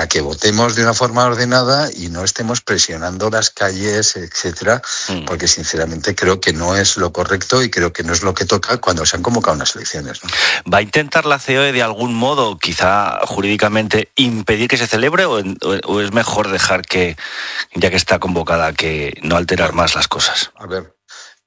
para que votemos de una forma ordenada y no estemos presionando las calles, etcétera, porque sinceramente creo que no es lo correcto y creo que no es lo que toca cuando se han convocado unas elecciones, ¿no? ¿Va a intentar la COE de algún modo, quizá jurídicamente, impedir que se celebre o es mejor dejar que, ya que está convocada, que no alterar más las cosas? A ver,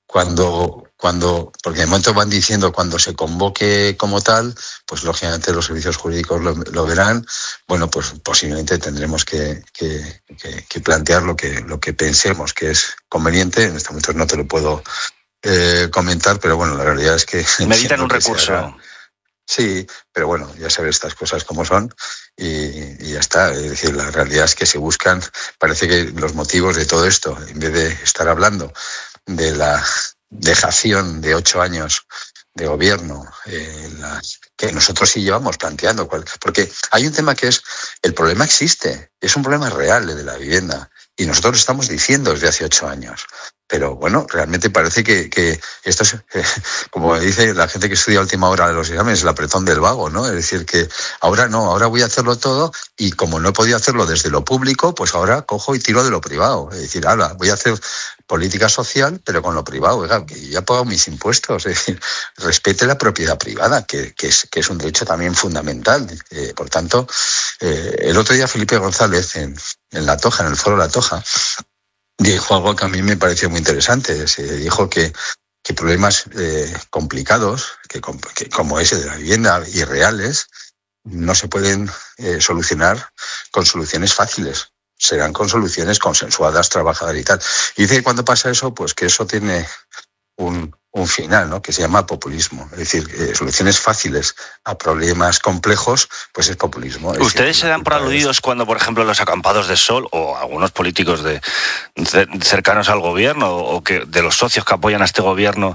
porque de momento van diciendo cuando se convoque como tal, pues lógicamente los servicios jurídicos lo verán. Bueno, pues posiblemente tendremos que plantear lo que pensemos que es conveniente. En este momento no te lo puedo comentar, pero bueno, la realidad es que meditan un recurso. Sí, pero bueno, ya sabes estas cosas como son y ya está. Es decir, la realidad es que se buscan, parece que los motivos de todo esto, en vez de estar hablando de la dejación de 8 años de gobierno, que nosotros sí llevamos planteando, porque hay un tema que es, el problema existe, es un problema real, el de la vivienda, y nosotros lo estamos diciendo desde hace 8 años. Pero bueno, realmente parece que esto es, como dice la gente que estudia a última hora de los exámenes, el apretón del vago, ¿no? Es decir, que ahora no, ahora voy a hacerlo todo y como no he podido hacerlo desde lo público, pues ahora cojo y tiro de lo privado. Es decir, ahora voy a hacer política social, pero con lo privado. Oiga, que ya pago mis impuestos. Es decir, respete la propiedad privada, que es un derecho también fundamental. Por tanto, el otro día Felipe González en La Toja, en el foro La Toja, dijo algo que a mí me pareció muy interesante. Se dijo que problemas complicados, que como ese de la vivienda, irreales, no se pueden solucionar con soluciones fáciles. Serán con soluciones consensuadas, trabajadas y tal. Y dice que cuando pasa eso, pues que eso tiene un final, ¿no? Que se llama populismo. Es decir, soluciones fáciles a problemas complejos, pues es populismo. ¿Ustedes se dan por aludidos cuando, por ejemplo, los acampados de Sol o algunos políticos cercanos al gobierno o que de los socios que apoyan a este gobierno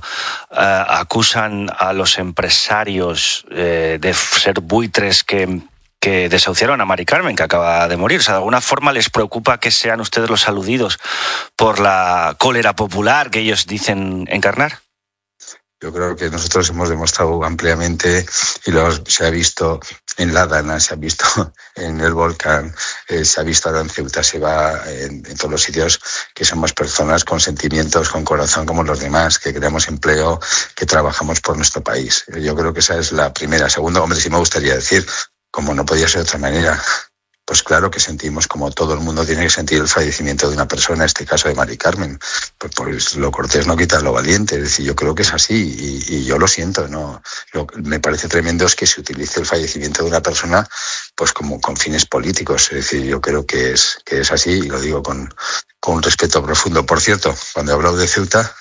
acusan a los empresarios de ser buitres que desahuciaron a Mari Carmen, que acaba de morir? O sea, ¿de alguna forma les preocupa que sean ustedes los aludidos por la cólera popular que ellos dicen encarnar? Yo creo que nosotros hemos demostrado ampliamente, y se ha visto en La Dana, se ha visto en El Volcán, se ha visto ahora en Ceuta, se va en todos los sitios, que somos personas con sentimientos, con corazón como los demás, que creamos empleo, que trabajamos por nuestro país. Yo creo que esa es la primera. Segundo, hombre, sí me gustaría decir, como no podía ser de otra manera, pues claro que sentimos, como todo el mundo tiene que sentir, el fallecimiento de una persona, en este caso de Mari Carmen. Pues lo cortés no quita lo valiente. Es decir, yo creo que es así y yo lo siento. No, me parece tremendo es que se utilice el fallecimiento de una persona pues como con fines políticos. Es decir, yo creo que es así y lo digo con un respeto profundo. Por cierto, cuando he hablado de Ceuta,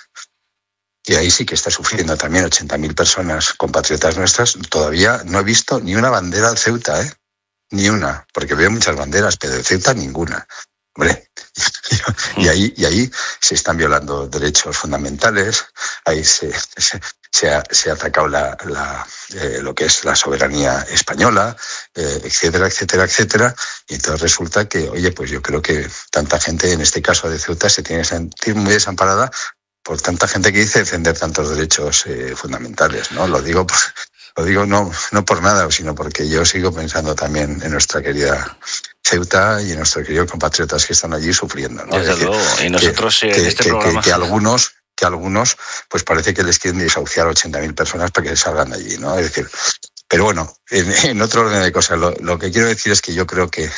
y ahí sí que está sufriendo también 80.000 personas, compatriotas nuestras, todavía no he visto ni una bandera de Ceuta, ni una, porque veo muchas banderas, pero de Ceuta ninguna. Hombre, y ahí se están violando derechos fundamentales, ahí se ha atacado lo que es la soberanía española, etcétera, etcétera, etcétera. Y entonces resulta que, oye, pues yo creo que tanta gente, en este caso de Ceuta, se tiene que sentir muy desamparada por tanta gente que dice defender tantos derechos fundamentales, ¿no? Lo digo no por nada, sino porque yo sigo pensando también en nuestra querida Ceuta y en nuestros queridos compatriotas que están allí sufriendo, ¿no? Desde luego, y nosotros en este programa... Que algunos, pues parece que les quieren desahuciar 80.000 personas para que salgan de allí, ¿no? Es decir, pero bueno, en otro orden de cosas, lo que quiero decir es que yo creo que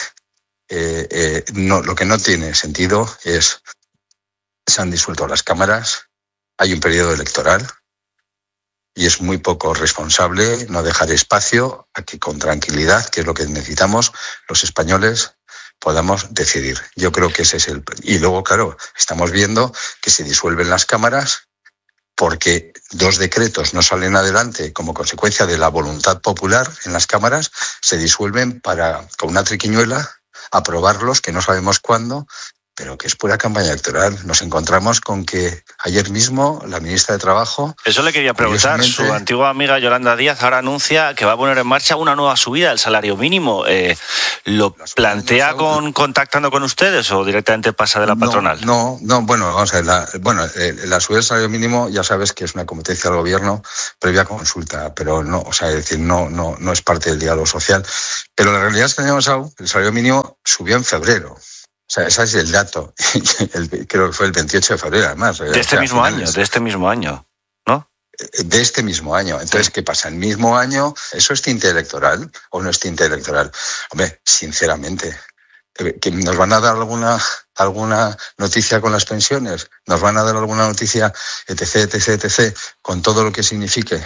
lo que no tiene sentido es... Se han disuelto las cámaras, hay un periodo electoral y es muy poco responsable no dejar espacio a que con tranquilidad, que es lo que necesitamos los españoles, podamos decidir. Yo creo que ese es el... Y luego, claro, estamos viendo que se disuelven las cámaras porque 2 decretos no salen adelante como consecuencia de la voluntad popular en las cámaras, se disuelven para, con una triquiñuela, aprobarlos, que no sabemos cuándo, pero que es pura campaña electoral. Nos encontramos con que ayer mismo la ministra de Trabajo... Eso le quería preguntar. Su antigua amiga Yolanda Díaz ahora anuncia que va a poner en marcha una nueva subida del salario mínimo. ¿Lo plantea contactando con ustedes o directamente pasa de la patronal? No, bueno, vamos a ver. La subida del salario mínimo ya sabes que es una competencia del gobierno previa consulta, pero no, o sea, es decir, no es parte del diálogo social. Pero la realidad es que el año pasado el salario mínimo subió en febrero. O sea, ese es el dato. Creo que fue el 28 de febrero, además. De este mismo año, ¿no? De este mismo año. Entonces, ¿qué pasa? ¿El mismo año eso es tinte electoral o no es tinte electoral? Hombre, sinceramente, ¿que nos van a dar alguna noticia con las pensiones? ¿Nos van a dar alguna noticia, etc., con todo lo que signifique?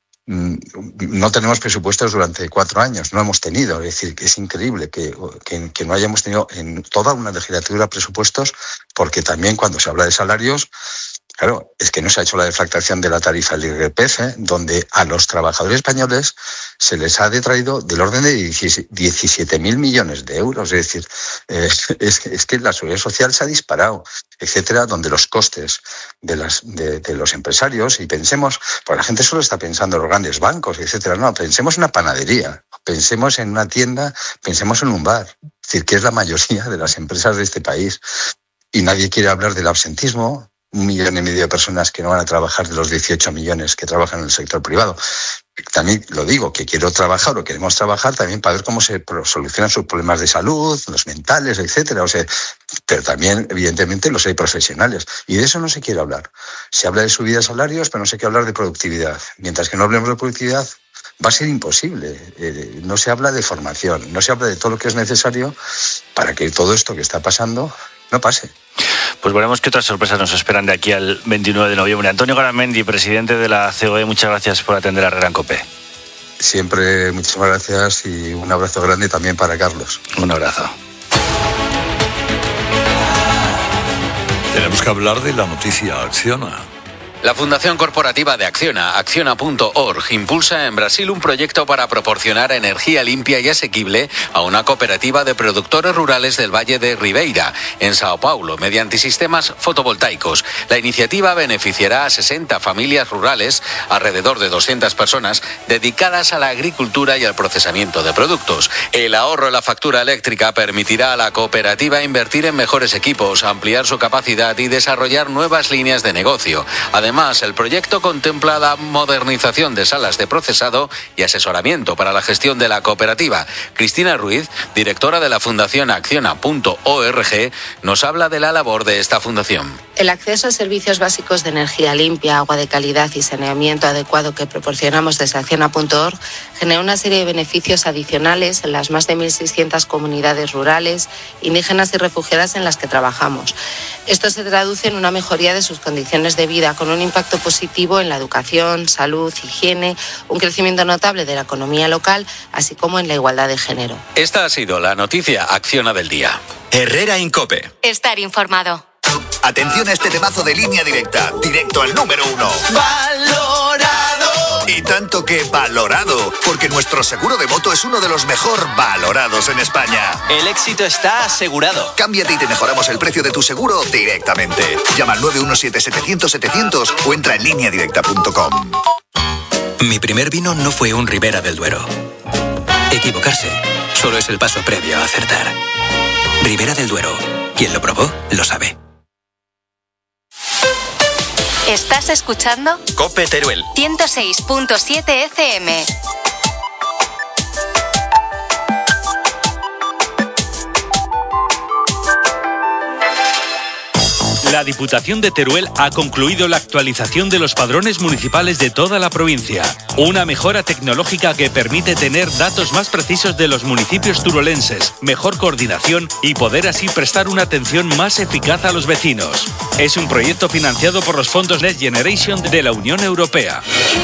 No tenemos presupuestos durante 4 años, no hemos tenido, es decir, que es increíble que no hayamos tenido en toda una legislatura presupuestos, porque también cuando se habla de salarios, claro, es que no se ha hecho la deflactación de la tarifa del IRPF, donde a los trabajadores españoles se les ha detraído del orden de 17.000 millones de euros. Es decir, es que la seguridad social se ha disparado, etcétera, donde los costes de los empresarios, y pensemos, pues la gente solo está pensando en los grandes bancos, etcétera, no, pensemos en una panadería, pensemos en una tienda, pensemos en un bar, es decir, que es la mayoría de las empresas de este país. Y nadie quiere hablar del absentismo. 1,5 millones de personas que no van a trabajar de los 18 millones que trabajan en el sector privado. También lo digo, que quiero trabajar o queremos trabajar también para ver cómo se solucionan sus problemas de salud, los mentales, etcétera. O sea, pero también, evidentemente, los hay profesionales. Y de eso no se quiere hablar. Se habla de subida de salarios, pero no se quiere hablar de productividad. Mientras que no hablemos de productividad, va a ser imposible. No se habla de formación, no se habla de todo lo que es necesario para que todo esto que está pasando no pase. Pues veremos qué otras sorpresas nos esperan de aquí al 29 de noviembre. Antonio Garamendi, presidente de la COE, muchas gracias por atender a Herrera en COPE. Siempre muchísimas gracias y un abrazo grande también para Carlos. Un abrazo. Tenemos que hablar de la noticia Acciona. La Fundación Corporativa de Acciona, Acciona.org, impulsa en Brasil un proyecto para proporcionar energía limpia y asequible a una cooperativa de productores rurales del Valle de Ribeira, en Sao Paulo, mediante sistemas fotovoltaicos. La iniciativa beneficiará a 60 familias rurales, alrededor de 200 personas, dedicadas a la agricultura y al procesamiento de productos. El ahorro en la factura eléctrica permitirá a la cooperativa invertir en mejores equipos, ampliar su capacidad y desarrollar nuevas líneas de negocio. Además, el proyecto contempla la modernización de salas de procesado y asesoramiento para la gestión de la cooperativa. Cristina Ruiz, directora de la Fundación Acciona.org, nos habla de la labor de esta fundación. El acceso a servicios básicos de energía limpia, agua de calidad y saneamiento adecuado que proporcionamos desde Acciona.org genera una serie de beneficios adicionales en las más de 1.600 comunidades rurales, indígenas y refugiadas en las que trabajamos. Esto se traduce en una mejoría de sus condiciones de vida, con un impacto positivo en la educación, salud, higiene, un crecimiento notable de la economía local, así como en la igualdad de género. Esta ha sido la noticia Acciona del día. Herrera en COPE. Estar informado. Atención a este temazo de Línea Directa, directo al número 1. ¡Valorado! Y tanto que valorado, porque nuestro seguro de moto es uno de los mejor valorados en España. El éxito está asegurado. Cámbiate y te mejoramos el precio de tu seguro directamente. Llama al 917-700-700 o entra en lineadirecta.com. Mi primer vino no fue un Ribera del Duero. Equivocarse solo es el paso previo a acertar. Ribera del Duero. Quien lo probó, lo sabe. ¿Estás escuchando? COPE Teruel 106.7 FM. La Diputación de Teruel ha concluido la actualización de los padrones municipales de toda la provincia. Una mejora tecnológica que permite tener datos más precisos de los municipios turolenses, mejor coordinación y poder así prestar una atención más eficaz a los vecinos. Es un proyecto financiado por los fondos Next Generation de la Unión Europea.